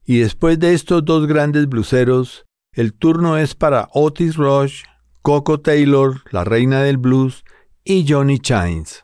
Y después de estos dos grandes blueseros, el turno es para Otis Rush, Coco Taylor, la reina del blues, y Johnny Chines.